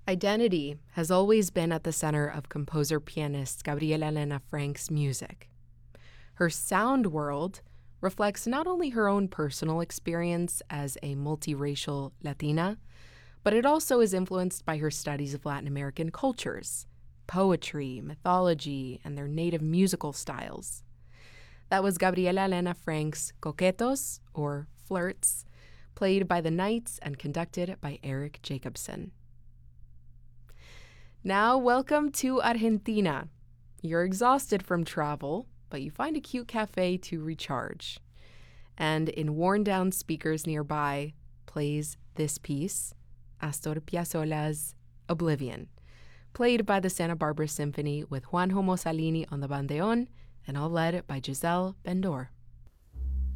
Identity has always been at the center of composer-pianist Gabriela Elena Frank's music. Her sound world reflects not only her own personal experience as a multiracial Latina, but it also is influenced by her studies of Latin American cultures, poetry, mythology, and their native musical styles. That was Gabriela Elena Frank's Coquetos, or Flirts, played by the Knights and conducted by Eric Jacobson. Now, welcome to Argentina. You're exhausted from travel, but you find a cute cafe to recharge. And in worn-down speakers nearby plays this piece, Astor Piazzolla's Oblivion, played by the Santa Barbara Symphony with Juanjo Mosalini on the bandeon and all led by Giselle Bendor.